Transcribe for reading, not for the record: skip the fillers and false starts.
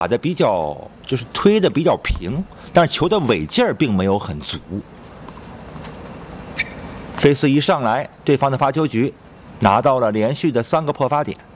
打的比较就是推的比较平，但是球的尾劲儿并没有很足。费斯一上来，对方的发球局拿到了连续的3个破发点。